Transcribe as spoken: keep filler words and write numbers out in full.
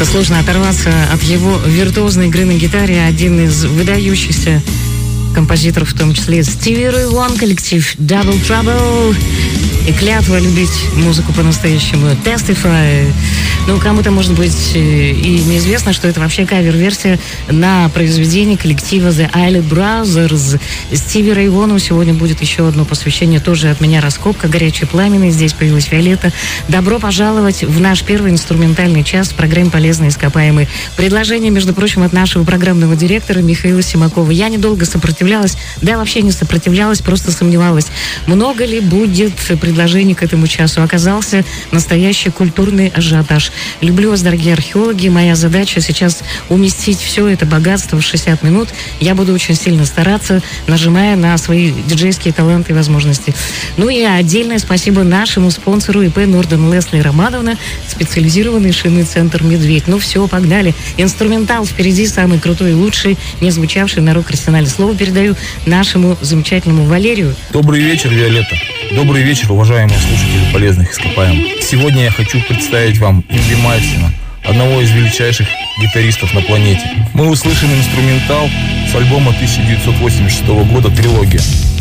Как-то сложно оторваться от его виртуозной игры на гитаре. Один из выдающихся композиторов, в том числе Стиви Рэй Вон, коллектив Double Trouble. И клятва любить музыку по-настоящему. Testify. Ну, кому-то, может быть, и неизвестно, что это вообще кавер-версия на произведение коллектива The Islet Brothers. Стиви Рэй Вону сегодня будет еще одно посвящение, тоже от меня раскопка, горячий пламенный. Здесь появилась Виолетта. Добро пожаловать в наш первый инструментальный час в программе «Полезные ископаемые». Предложение, между прочим, от нашего программного директора Михаила Симакова. Я недолго сопротивлялась, да, вообще не сопротивлялась, просто сомневалась, много ли будет предложений к этому часу. Оказался настоящий культурный ажиотаж. Люблю вас, дорогие археологи. Моя задача сейчас уместить все это богатство в шестьдесят минут. Я буду очень сильно стараться, нажимая на свои диджейские таланты и возможности. Ну и отдельное спасибо нашему спонсору ИП Норден Лесли Романовна, специализированный шинный центр «Медведь». Ну все, погнали. Инструментал впереди, самый крутой и лучший, не звучавший на рок-арсенале. Слово передаю нашему замечательному Валерию. Добрый вечер, Виолетта. Добрый вечер, уважаемые слушатели полезных ископаемых. Сегодня я хочу представить вам Инди Мальцина, одного из величайших гитаристов на планете. Мы услышим инструментал с альбома тысяча девятьсот восемьдесят шестого года «Трилогия».